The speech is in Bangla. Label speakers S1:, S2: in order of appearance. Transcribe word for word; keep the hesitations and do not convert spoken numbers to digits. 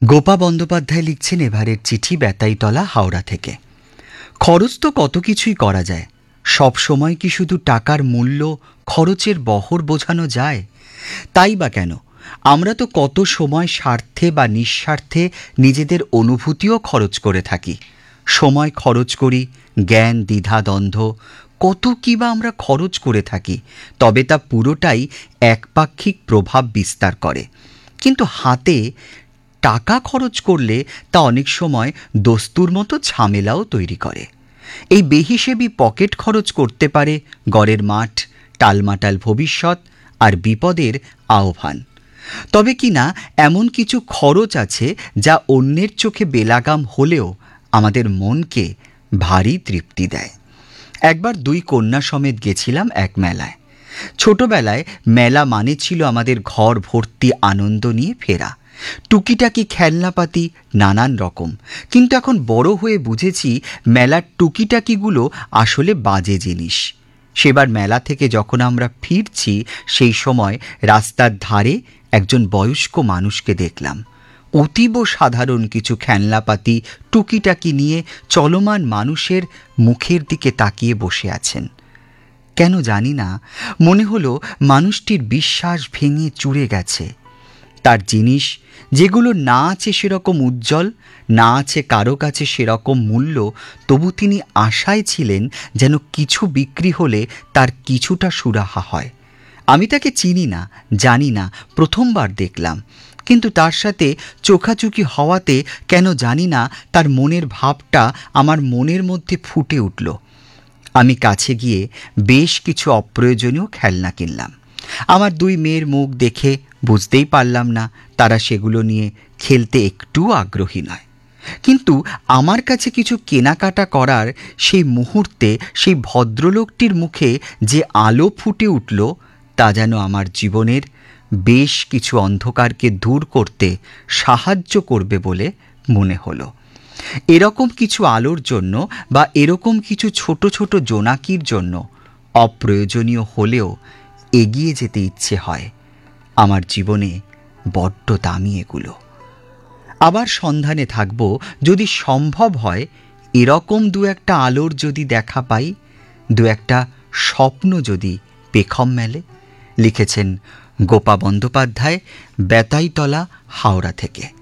S1: গোপা বন্দ্যোপাধ্যায় লিখছেন এবারের চিঠি বেতাইতলা হাওড়া থেকে। খরচ তো কত কিছুই করা যায়, সব সময় কি শুধু টাকার মূল্য খরচের বহর বোঝানো যায়? তাই বা কেন, আমরা তো কত সময় স্বার্থে বা নিঃস্বার্থে নিজেদের অনুভূতিও খরচ করে থাকি। সময় খরচ করি, জ্ঞান, দ্বিধা, দ্বন্দ্ব, কত কি বা আমরা খরচ করে থাকি, তবে তা পুরোটাই একপাক্ষিক প্রভাব বিস্তার করে। কিন্তু হাতে টাকা খরচ করলে তা অনেক সময় দস্তুর মতো ঝামেলাও তৈরি করে। এই বেহিসেবি পকেট খরচ করতে পারে গড়ের মাঠ, টালমাটাল ভবিষ্যৎ আর বিপদের আহ্বান। তবে কি না এমন কিছু খরচ আছে যা অন্যের চোখে বেলাগাম হলেও আমাদের মনকে ভারী তৃপ্তি দেয়। একবার দুই কন্যা সমেত গেছিলাম এক মেলায়। ছোটবেলায় মেলা মানে ছিল আমাদের ঘর ভর্তি আনন্দ নিয়ে ফেরা, টুকিটাকি খেলনাপাতি নানান রকম। কিন্তু এখন বড় হয়ে বুঝেছি মেলার টুকিটাকিগুলো আসলে বাজে জিনিস। সেবার মেলা থেকে যখন আমরা ফিরছি, সেই সময় রাস্তার ধারে একজন বয়স্ক মানুষকে দেখলাম অতীব সাধারণ কিছু খেলনাপাতি টুকিটাকি নিয়ে চলমান মানুষের মুখের দিকে তাকিয়ে বসে আছেন। কেন জানি না, মনে হলো মানুষটির বিশ্বাস ভেঙে চুরে গেছে। তার জিনিস যেগুলো না আছে সেরকম উজ্জ্বল, না আছে কারো কাছে সেরকম মূল্য, তবু তিনি আশায় ছিলেন যেন কিছু বিক্রি হলে তার কিছুটা সুরাহা হয়। আমি তাকে চিনি না, জানি না, প্রথমবার দেখলাম। কিন্তু তার সাথে চোখাচোখি হওয়াতে কেন জানি না তার মনের ভাবটা আমার মনের মধ্যে ফুটে উঠল। আমি কাছে গিয়ে বেশ কিছু অপ্রয়োজনীয় খেলনা কিনলাম। আমার দুই মেয়ের মুখ দেখে বুঝতেই পারলাম না তারা সেগুলো নিয়ে খেলতে একটুও আগ্রহী নয়। কিন্তু আমার কাছে কিছু কেনাকাটা করার সেই মুহূর্তে সেই ভদ্রলোকটির মুখে যে আলো ফুটে উঠল, তা যেন আমার জীবনের বেশ কিছু অন্ধকারকে দূর করতে সাহায্য করবে বলে মনে হলো। এরকম কিছু আলোর জন্য বা এরকম কিছু ছোট ছোট জোনাকির জন্য অপ্রয়োজনীয় হলেও এগিয়ে যেতে ইচ্ছে হয়। আমার জীবনে বড্ড দামি এগুলো। আবার সন্ধানে থাকব, যদি সম্ভব হয় এরকম দু একটা আলোর যদি দেখা পাই, দু একটা স্বপ্ন যদি পেখম মেলে। লিখেছেন গোপা বন্দ্যোপাধ্যায়, বেতাইতলা হাওড়া থেকে।